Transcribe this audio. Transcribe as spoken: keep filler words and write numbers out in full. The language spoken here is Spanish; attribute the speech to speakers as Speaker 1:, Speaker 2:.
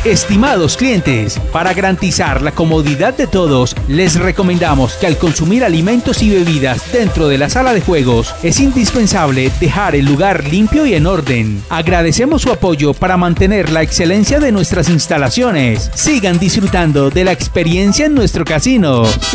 Speaker 1: Estimados clientes, para garantizar la comodidad de todos, les recomendamos que al consumir alimentos y bebidas dentro de la sala de juegos, es indispensable dejar el lugar limpio y en orden. Agradecemos su apoyo para mantener la excelencia de nuestras instalaciones. Sigan disfrutando de la experiencia en nuestro casino.